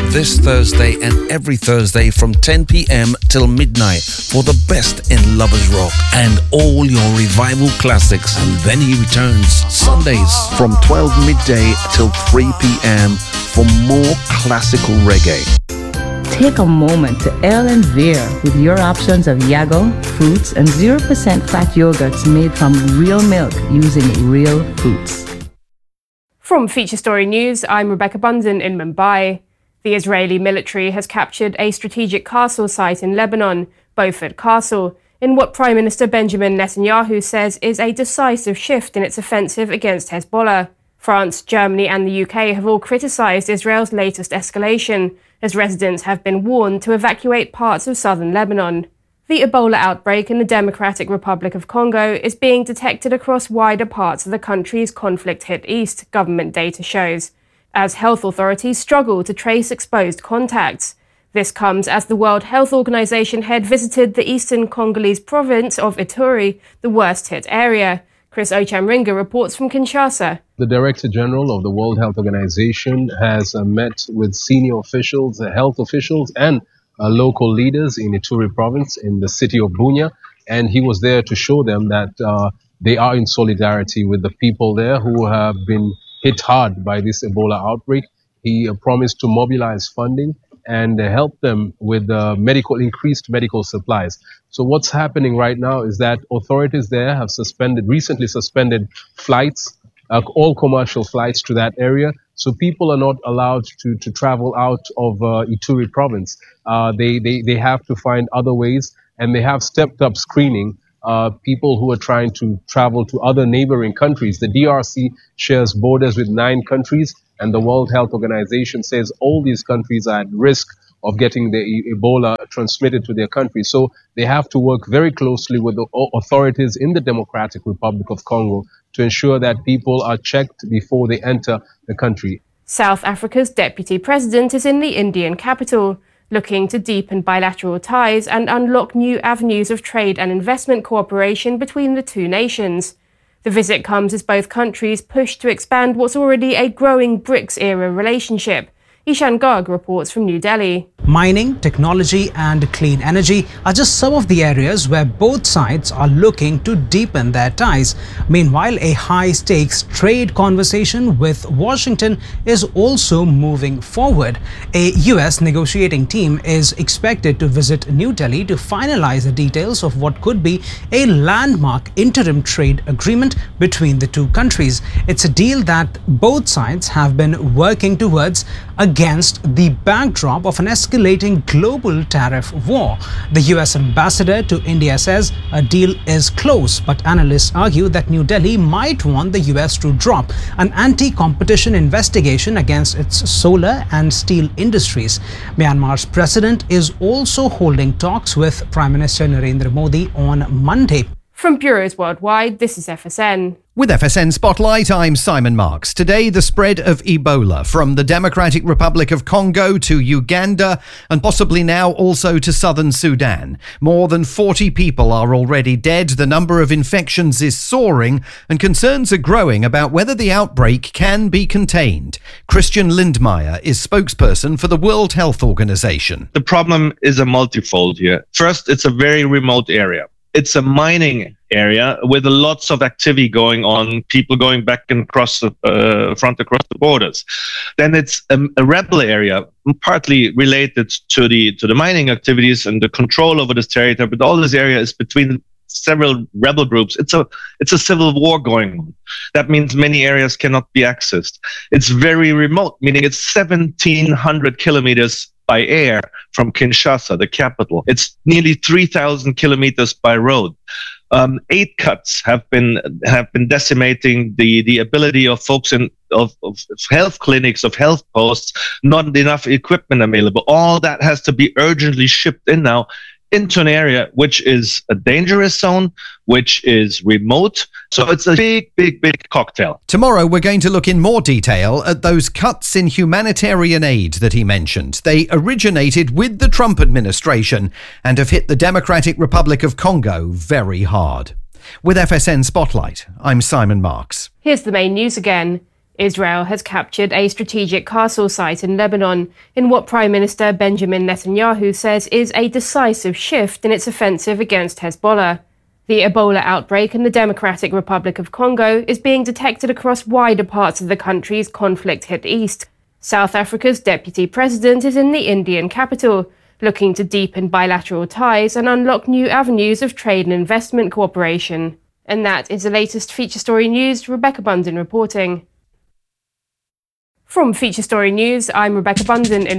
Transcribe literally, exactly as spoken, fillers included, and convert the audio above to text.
this Thursday and every Thursday from ten p.m. till midnight for the best in lovers rock and all your revival classics. And then he returns Sundays from twelve midday till three p.m. for more classical reggae. Take a moment to ale and veer with your options of Yago, fruits, and zero percent fat yogurts made from real milk using real fruits. From Feature Story News, I'm Rebecca Bunzen in Mumbai. The Israeli military has captured a strategic castle site in Lebanon, Beaufort Castle, in what Prime Minister Benjamin Netanyahu says is a decisive shift in its offensive against Hezbollah. France, Germany and the U K have all criticised Israel's latest escalation, as residents have been warned to evacuate parts of southern Lebanon. The Ebola outbreak in the Democratic Republic of Congo is being detected across wider parts of the country's conflict-hit east, government data shows, as health authorities struggle to trace exposed contacts. This comes as the World Health Organization head visited the eastern Congolese province of Ituri, the worst-hit area. Chris Ochamringa reports from Kinshasa. The Director General of the World Health Organization has uh, met with senior officials, uh, health officials, and uh, local leaders in Ituri province in the city of Bunia. And he was there to show them that uh, they are in solidarity with the people there who have been hit hard by this Ebola outbreak. He uh, promised to mobilize funding and uh, help them with uh, medical increased medical supplies. So what's happening right now is that authorities there have suspended, recently suspended flights, uh, all commercial flights to that area. So people are not allowed to, to travel out of uh, Ituri province. Uh, they, they, they have to find other ways, and they have stepped up screening uh, people who are trying to travel to other neighboring countries. The D R C shares borders with nine countries, and the World Health Organization says all these countries are at risk of getting the Ebola transmitted to their country. So they have to work very closely with the authorities in the Democratic Republic of Congo to ensure that people are checked before they enter the country. South Africa's deputy president is in the Indian capital, looking to deepen bilateral ties and unlock new avenues of trade and investment cooperation between the two nations. The visit comes as both countries push to expand what's already a growing BRICS-era relationship. Ishan Garg reports from New Delhi. Mining, technology and clean energy are just some of the areas where both sides are looking to deepen their ties. Meanwhile, a high-stakes trade conversation with Washington is also moving forward. A U S negotiating team is expected to visit New Delhi to finalize the details of what could be a landmark interim trade agreement between the two countries. It's a deal that both sides have been working towards against the backdrop of an escalating global tariff war. The U S ambassador to India says a deal is close, but analysts argue that New Delhi might want the U S to drop an anti-competition investigation against its solar and steel industries. Myanmar's president is also holding talks with Prime Minister Narendra Modi on Monday. From bureaus worldwide, this is F S N. With F S N Spotlight, I'm Simon Marks. Today, the spread of Ebola from the Democratic Republic of Congo to Uganda and possibly now also to southern Sudan. More than forty people are already dead. The number of infections is soaring and concerns are growing about whether the outbreak can be contained. Christian Lindmeier is spokesperson for the World Health Organization. The problem is a multifold here. First, it's a very remote area. It's a mining area with lots of activity going on, people going back and across the uh, front across the borders. Then it's a, a rebel area, partly related to the to the mining activities and the control over this territory. But all this area is between several rebel groups. It's a it's a civil war going on. That means many areas cannot be accessed. It's very remote, meaning it's seventeen hundred kilometers by air from Kinshasa, the capital. It's nearly three thousand kilometers by road. Um, eight cuts have been have been decimating the, the ability of folks in of, of health clinics, of health posts, not enough equipment available. All that has to be urgently shipped in now into an area which is a dangerous zone, which is remote. So it's a big, big, big cocktail. Tomorrow, we're going to look in more detail at those cuts in humanitarian aid that he mentioned. They originated with the Trump administration and have hit the Democratic Republic of Congo very hard. With F S N Spotlight, I'm Simon Marks. Here's the main news again. Israel has captured a strategic castle site in Lebanon in what Prime Minister Benjamin Netanyahu says is a decisive shift in its offensive against Hezbollah. The Ebola outbreak in the Democratic Republic of Congo is being detected across wider parts of the country's conflict-hit east. South Africa's deputy president is in the Indian capital, looking to deepen bilateral ties and unlock new avenues of trade and investment cooperation. And that is the latest Feature Story News. Rebecca Bunden reporting. From Feature Story News, I'm Rebecca Bunden in